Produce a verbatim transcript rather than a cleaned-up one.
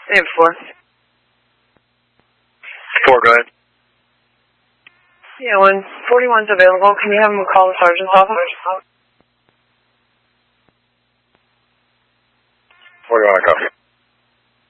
I have four. Four, go ahead. Yeah, when forty-one's available, can you have him call the sergeant's office? forty-one, copy.